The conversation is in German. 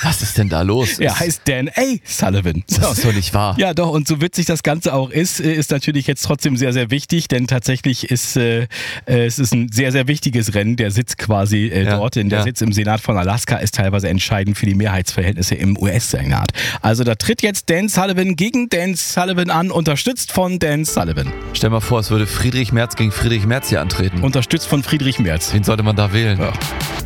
Was ist denn da los? Er heißt Dan A. Sullivan. Das ist doch nicht wahr. Ja, doch, und so witzig das Ganze auch ist natürlich jetzt trotzdem sehr, sehr wichtig, denn tatsächlich ist es ist ein sehr, sehr wichtiges Rennen. Der Sitz quasi dort, denn der Sitz im Senat von Alaska ist teilweise entscheidend für die Mehrheitsverhältnisse im US-Senat. Also da tritt jetzt Dan Sullivan gegen Dan Sullivan an, unterstützt von Dan Sullivan. Stell mal vor, es würde Friedrich Merz gegen Friedrich Merz hier antreten. Unterstützt von Friedrich Merz. Wen sollte man da wählen? Ja.